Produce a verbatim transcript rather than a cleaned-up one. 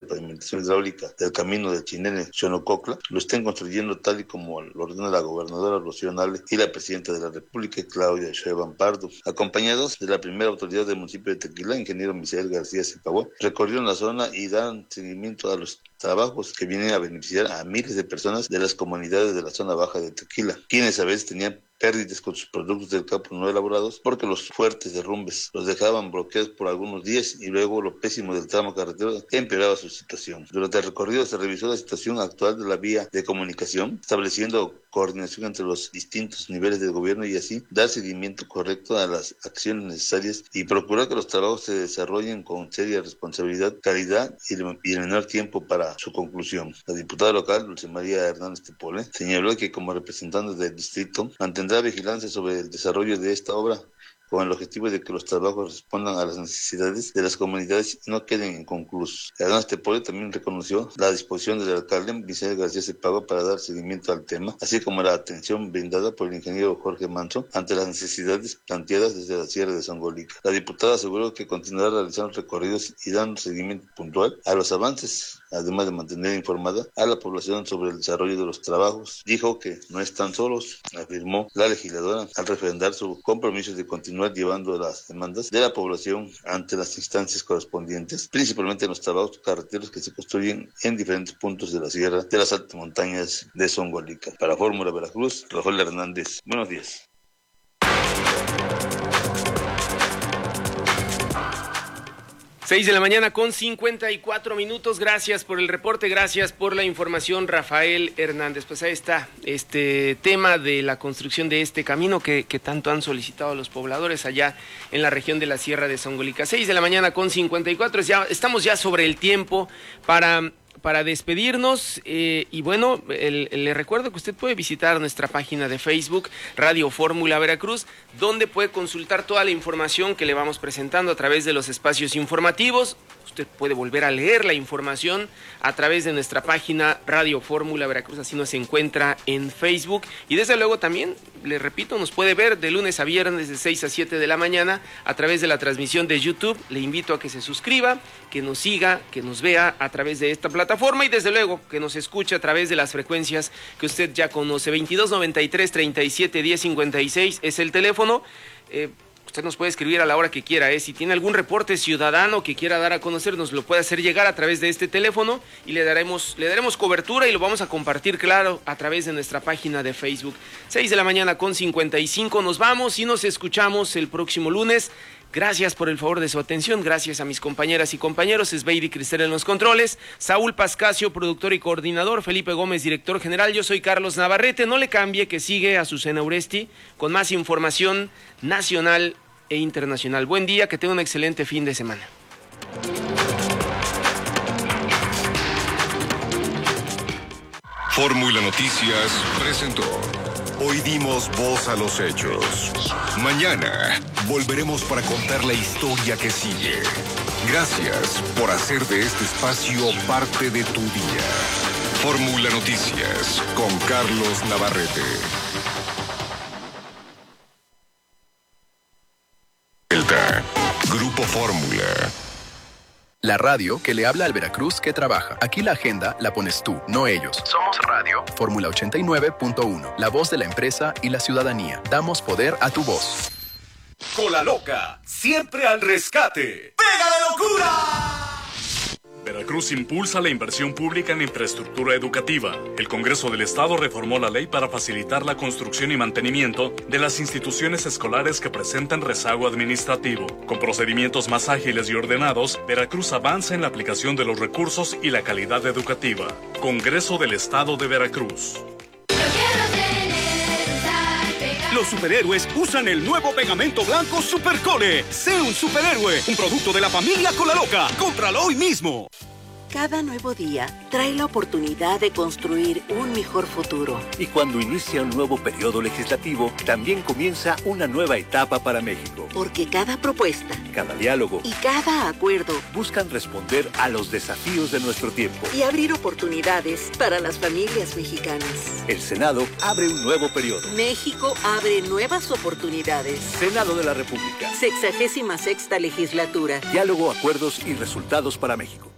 pavimentación hidráulica del camino de Chinene-Xonococla lo estén construyendo tal y como lo ordena la gobernadora Rocío Nale y la presidenta de la República, Claudia Sheinbaum Pardo. Acompañados de la primera autoridad del municipio de Tequila, ingeniero Misael García Cepagua, recorrieron la zona y dan seguimiento a los trabajos que vienen a beneficiar a miles de personas de las comunidades de la zona baja de Tequila, quienes a veces tenían pérdidas con sus productos del campo no elaborados porque los fuertes derrumbes los dejaban bloqueados por algunos días y luego lo pésimo del tramo carretero empeoraba su situación. Durante el recorrido se revisó la situación actual de la vía de comunicación, estableciendo coordinación entre los distintos niveles del gobierno y así dar seguimiento correcto a las acciones necesarias y procurar que los trabajos se desarrollen con seria responsabilidad, calidad y el menor tiempo para su conclusión. La diputada local, Dulce María Hernández Tepole, señaló que como representante del distrito mantendrá vigilancia sobre el desarrollo de esta obra con el objetivo de que los trabajos respondan a las necesidades de las comunidades y no queden inconclusos. Hernández Tepole también reconoció la disposición del alcalde Misael García Cepagua para dar seguimiento al tema, así como la atención brindada por el ingeniero Jorge Manso ante las necesidades planteadas desde la Sierra de Zongolica. La diputada aseguró que continuará realizando recorridos y dando seguimiento puntual a los avances, además de mantener informada a la población sobre el desarrollo de los trabajos. Dijo que no están solos, afirmó la legisladora al refrendar su compromiso de continuar llevando las demandas de la población ante las instancias correspondientes, principalmente en los trabajos carreteros que se construyen en diferentes puntos de la sierra de las altas montañas de Zongolica. Para Fórmula Veracruz, Rafael Hernández. Buenos días. seis de la mañana con cincuenta y cuatro minutos. Gracias por el reporte, gracias por la información, Rafael Hernández. Pues ahí está este tema de la construcción de este camino que, que tanto han solicitado los pobladores allá en la región de la Sierra de Zongolica. seis de la mañana con cincuenta y cuatro. Ya, estamos ya sobre el tiempo para... para despedirnos eh, y bueno, el, el, le recuerdo que usted puede visitar nuestra página de Facebook, Radio Fórmula Veracruz, donde puede consultar toda la información que le vamos presentando a través de los espacios informativos. Usted puede volver a leer la información a través de nuestra página Radio Fórmula Veracruz, así nos encuentra en Facebook. Y desde luego también, le repito, nos puede ver de lunes a viernes de seis a siete de la mañana a través de la transmisión de YouTube. Le invito a que se suscriba, que nos siga, que nos vea a través de esta plataforma y desde luego que nos escuche a través de las frecuencias que usted ya conoce. veintidós noventa y tres treinta y siete diez cincuenta y seis es el teléfono. Eh, Usted nos puede escribir a la hora que quiera, ¿eh? Si tiene algún reporte ciudadano que quiera dar a conocer, nos lo puede hacer llegar a través de este teléfono y le daremos, le daremos cobertura y lo vamos a compartir, claro, a través de nuestra página de Facebook. seis de la mañana con cincuenta y cinco, nos vamos y nos escuchamos el próximo lunes. Gracias por el favor de su atención, gracias a mis compañeras y compañeros, Esbeidi Cristel en los controles, Saúl Pascasio, productor y coordinador, Felipe Gómez, director general, yo soy Carlos Navarrete, no le cambie que sigue Azucena Uresti con más información nacional e internacional. Buen día, que tenga un excelente fin de semana. Fórmula Noticias presentó. Hoy dimos voz a los hechos. Mañana volveremos para contar la historia que sigue. Gracias por hacer de este espacio parte de tu día. Fórmula Noticias con Carlos Navarrete. Delta, Grupo Fórmula. La radio que le habla al Veracruz que trabaja. Aquí la agenda la pones tú, no ellos. Somos Radio Fórmula ochenta y nueve punto uno, la voz de la empresa y la ciudadanía. Damos poder a tu voz. Cola Loca, siempre al rescate. ¡Pega de locura! Veracruz impulsa la inversión pública en infraestructura educativa. El Congreso del Estado reformó la ley para facilitar la construcción y mantenimiento de las instituciones escolares que presentan rezago administrativo. Con procedimientos más ágiles y ordenados, Veracruz avanza en la aplicación de los recursos y la calidad educativa. Congreso del Estado de Veracruz. Los superhéroes usan el nuevo pegamento blanco Supercole. Sé un superhéroe, un producto de la familia Cola Loca. Cómpralo hoy mismo. Cada nuevo día trae la oportunidad de construir un mejor futuro. Y cuando inicia un nuevo periodo legislativo, también comienza una nueva etapa para México. Porque cada propuesta, cada diálogo y cada acuerdo buscan responder a los desafíos de nuestro tiempo y abrir oportunidades para las familias mexicanas. El Senado abre un nuevo periodo. México abre nuevas oportunidades. Senado de la República. Sexagésima sexta legislatura. Diálogo, acuerdos y resultados para México.